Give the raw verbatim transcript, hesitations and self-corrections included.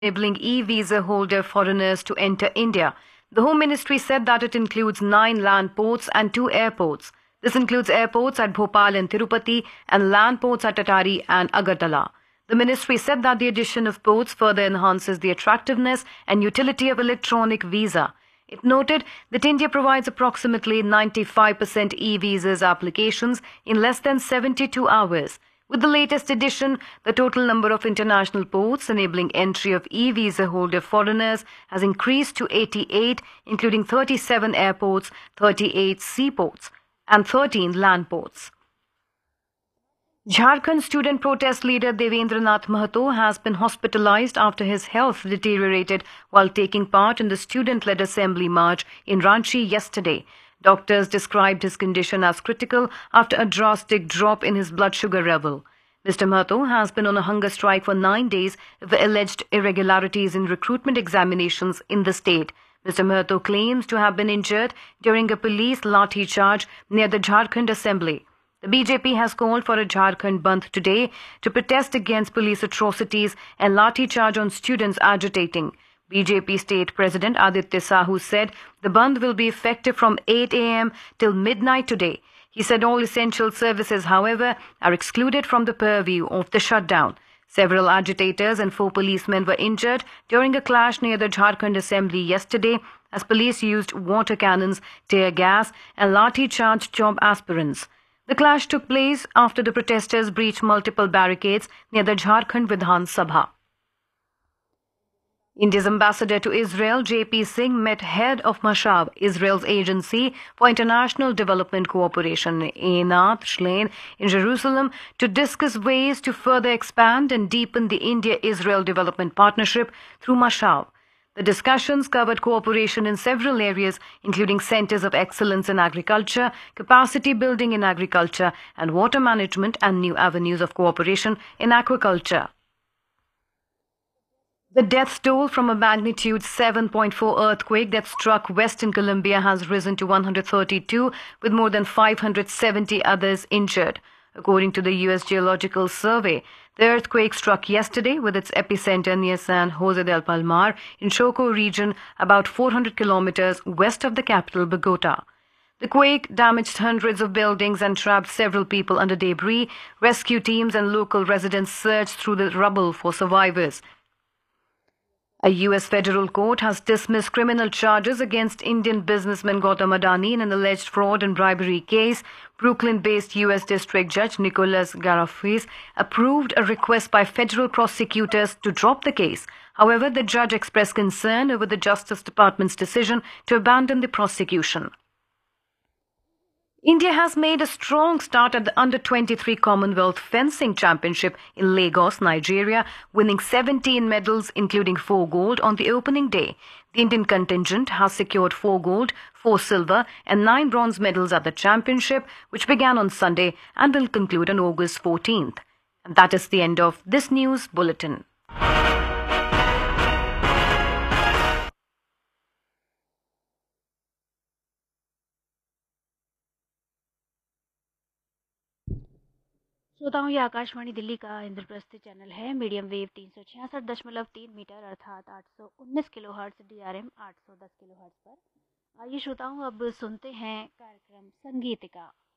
enabling e-visa holder foreigners to enter India. The Home Ministry said that it includes nine land ports and two airports. This includes airports at Bhopal and Tirupati and land ports at Attari and Agartala. The ministry said that the addition of ports further enhances the attractiveness and utility of electronic visa. It noted that India provides approximately ninety-five percent e-visas applications in less than seventy-two hours. With the latest addition, the total number of international ports enabling entry of e-visa holder foreigners has increased to eighty-eight, including thirty-seven airports, thirty-eight seaports, and thirteen land ports. Jharkhand student protest leader Devendra Nath Mahato has been hospitalized after his health deteriorated while taking part in the student-led assembly march in Ranchi yesterday. Doctors described his condition as critical after a drastic drop in his blood sugar level. Mister Mahato has been on a hunger strike for nine days for alleged irregularities in recruitment examinations in the state. Mister Mahato claims to have been injured during a police lathi charge near the Jharkhand assembly. The B J P has called for a Jharkhand Bandh today to protest against police atrocities and lathi charge on students agitating. B J P State President Aditya Sahu said the Bandh will be effective from eight a m till midnight today. He said all essential services, however, are excluded from the purview of the shutdown. Several agitators and four policemen were injured during a clash near the Jharkhand assembly yesterday as police used water cannons, tear gas and lathi charged job aspirants. The clash took place after the protesters breached multiple barricades near the Jharkhand Vidhan Sabha. India's ambassador to Israel, J P Singh, met head of Mashab, Israel's agency for international development cooperation, Einat Schlein, in Jerusalem to discuss ways to further expand and deepen the India-Israel development partnership through Mashab. The discussions covered cooperation in several areas, including centers of excellence in agriculture, capacity building in agriculture, and water management, and new avenues of cooperation in aquaculture. The death toll from a magnitude seven point four earthquake that struck Western Colombia has risen to one hundred thirty-two, with more than five hundred seventy others injured. According to the U S Geological Survey, the earthquake struck yesterday with its epicenter near San Jose del Palmar in Choco region, about four hundred kilometers west of the capital, Bogota. The quake damaged hundreds of buildings and trapped several people under debris. Rescue teams and local residents searched through the rubble for survivors. A U S federal court has dismissed criminal charges against Indian businessman Gautam Adani in an alleged fraud and bribery case. Brooklyn-based U S District Judge Nicholas Garofis approved a request by federal prosecutors to drop the case. However, the judge expressed concern over the Justice Department's decision to abandon the prosecution. India has made a strong start at the under twenty-three Commonwealth Fencing Championship in Lagos, Nigeria, winning seventeen medals, including four gold on the opening day. The Indian contingent has secured four gold, four silver and nine bronze medals at the championship, which began on Sunday and will conclude on August fourteenth. And that is the end of this news bulletin. श्रोताओं, ये आकाशवाणी दिल्ली का Indraprastha channel है। Medium wave तीन सौ छियासठ दशमलव तीन metre अर्थात आठ सौ उन्नीस kilo hertz, D R M आठ सौ दस किलो हर्ट्ज पर। आइए श्रोताओं, अब सुनते हैं कार्यक्रम संगीतिका।